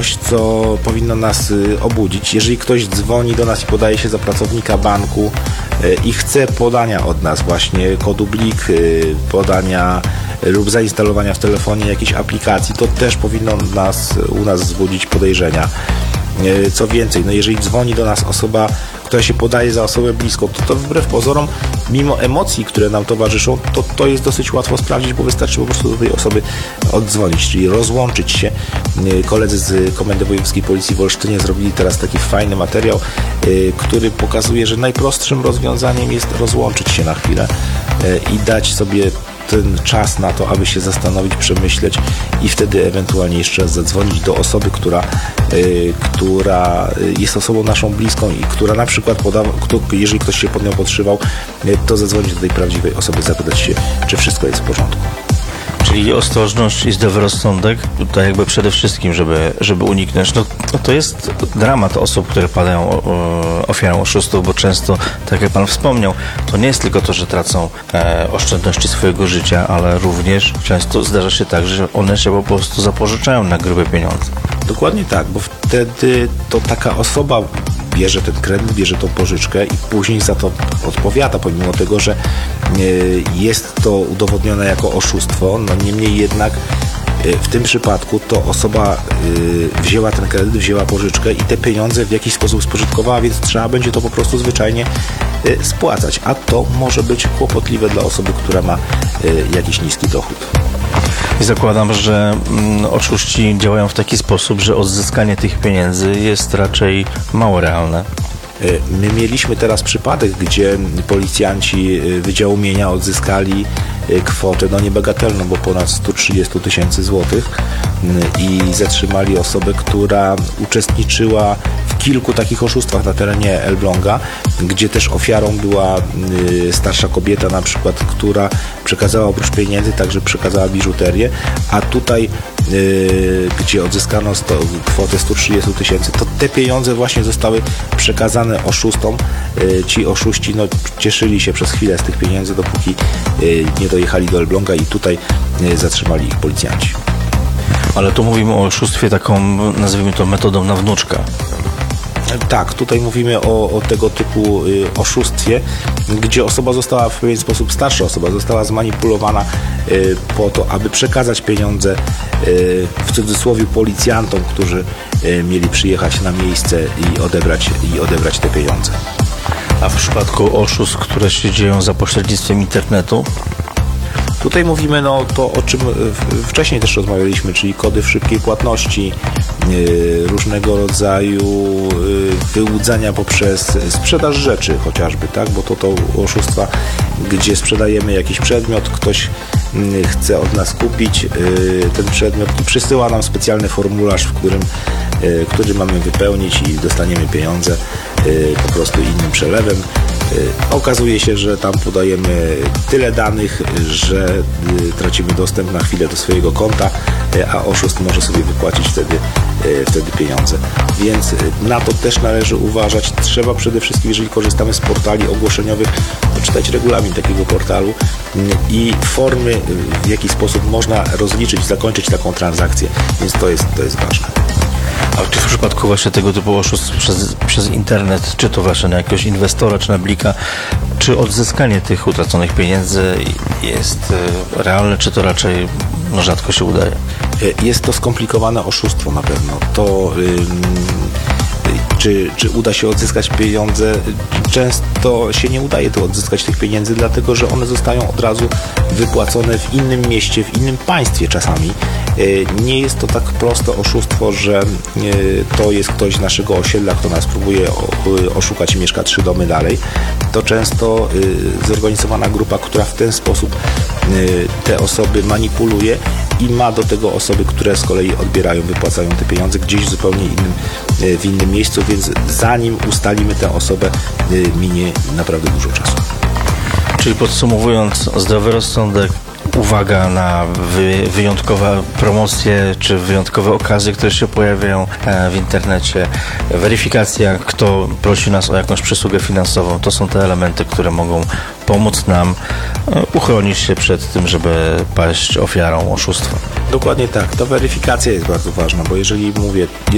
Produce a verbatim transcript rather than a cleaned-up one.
coś, co powinno nas obudzić. Jeżeli ktoś dzwoni do nas i podaje się za pracownika banku i chce podania od nas właśnie kodu blik, podania lub zainstalowania w telefonie jakiejś aplikacji, to też powinno nas, u nas wzbudzić podejrzenia. Co więcej, no jeżeli dzwoni do nas osoba, która się podaje za osobę bliską, to to wbrew pozorom, mimo emocji, które nam towarzyszą, to to jest dosyć łatwo sprawdzić, bo wystarczy po prostu do tej osoby oddzwonić, czyli rozłączyć się. Koledzy z Komendy Wojewódzkiej Policji w Olsztynie zrobili teraz taki fajny materiał, który pokazuje, że najprostszym rozwiązaniem jest rozłączyć się na chwilę i dać sobie ten czas na to, aby się zastanowić, przemyśleć i wtedy ewentualnie jeszcze raz zadzwonić do osoby, która, y, która jest osobą naszą bliską i która na przykład podawa, kto, jeżeli ktoś się pod nią podszywał, y, to zadzwonić do tej prawdziwej osoby, zapytać się, czy wszystko jest w porządku. Czyli ostrożność i zdrowy rozsądek, tutaj jakby przede wszystkim, żeby, żeby uniknąć. No, to jest dramat osób, które padają o, o, ofiarą oszustów, bo często, tak jak Pan wspomniał, to nie jest tylko to, że tracą e, oszczędności swojego życia, ale również często zdarza się tak, że one się po prostu zapożyczają na grube pieniądze. Dokładnie tak, bo wtedy to taka osoba bierze ten kredyt, bierze tą pożyczkę i później za to odpowiada, pomimo tego, że jest to udowodnione jako oszustwo. No niemniej jednak w tym przypadku to osoba wzięła ten kredyt, wzięła pożyczkę i te pieniądze w jakiś sposób spożytkowała, więc trzeba będzie to po prostu zwyczajnie spłacać, a to może być kłopotliwe dla osoby, która ma jakiś niski dochód. I zakładam, że mm, oszuści działają w taki sposób, że odzyskanie tych pieniędzy jest raczej mało realne. My mieliśmy teraz przypadek, gdzie policjanci Wydziału Mienia odzyskali kwotę no niebagatelną, bo ponad sto trzydzieści tysięcy złotych i zatrzymali osobę, która uczestniczyła w kilku takich oszustwach na terenie Elbląga, gdzie też ofiarą była starsza kobieta na przykład, która przekazała oprócz pieniędzy także przekazała biżuterię, a tutaj gdzie odzyskano sto, kwotę sto trzydzieści tysięcy, to te pieniądze właśnie zostały przekazane oszustom. Ci oszuści no, cieszyli się przez chwilę z tych pieniędzy, dopóki nie dojechali do Elbląga i tutaj zatrzymali ich policjanci. Ale tu mówimy o oszustwie taką, nazwijmy to, metodą na wnuczka. Tak, tutaj mówimy o, o tego typu y, oszustwie, gdzie osoba została w pewien sposób, starsza osoba została zmanipulowana y, po to, aby przekazać pieniądze y, w cudzysłowie policjantom, którzy y, mieli przyjechać na miejsce i odebrać, i odebrać te pieniądze. A w przypadku oszustw, które się dzieją za pośrednictwem internetu? Tutaj mówimy no to, o czym wcześniej też rozmawialiśmy, czyli kody w szybkiej płatności, yy, różnego rodzaju yy, wyłudzania poprzez sprzedaż rzeczy chociażby, tak? Bo to to oszustwa, gdzie sprzedajemy jakiś przedmiot, ktoś yy, chce od nas kupić yy, ten przedmiot i przysyła nam specjalny formularz, w którym, yy, który mamy wypełnić i dostaniemy pieniądze yy, po prostu innym przelewem. Okazuje się, że tam podajemy tyle danych, że tracimy dostęp na chwilę do swojego konta, a oszust może sobie wypłacić wtedy, wtedy pieniądze. Więc na to też należy uważać. Trzeba przede wszystkim, jeżeli korzystamy z portali ogłoszeniowych, poczytać regulamin takiego portalu i formy, w jaki sposób można rozliczyć, zakończyć taką transakcję. Więc to jest, to jest ważne. A czy w przypadku właśnie tego typu oszustw przez, przez internet, czy to właśnie na jakiegoś inwestora, czy na blika, czy odzyskanie tych utraconych pieniędzy jest realne, czy to raczej no, rzadko się udaje? Jest to skomplikowane oszustwo na pewno. To Czy, czy uda się odzyskać pieniądze? Często się nie udaje tu odzyskać tych pieniędzy, dlatego że one zostają od razu wypłacone w innym mieście, w innym państwie czasami. Nie jest to tak proste oszustwo, że to jest ktoś z naszego osiedla, kto nas próbuje oszukać i mieszka trzy domy dalej. To często zorganizowana grupa, która w ten sposób te osoby manipuluje i ma do tego osoby, które z kolei odbierają, wypłacają te pieniądze gdzieś w zupełnie innym, w innym miejscu, więc zanim ustalimy tę osobę, minie naprawdę dużo czasu. Czyli podsumowując, zdrowy rozsądek, uwaga na wy, wyjątkowe promocje czy wyjątkowe okazje, które się pojawiają w internecie, weryfikacja, kto prosi nas o jakąś przysługę finansową, to są te elementy, które mogą pomóc nam uchronić się przed tym, żeby paść ofiarą oszustwa. Dokładnie tak. Ta weryfikacja jest bardzo ważna, bo jeżeli mówię,